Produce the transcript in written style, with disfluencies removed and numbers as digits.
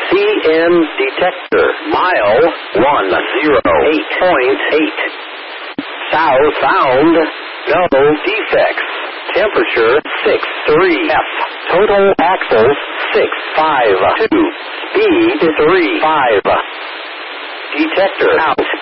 CN detector. Mile 108.8. South bound. No defects. Temperature 63 F. Total axles 652. Speed 35. Detector out.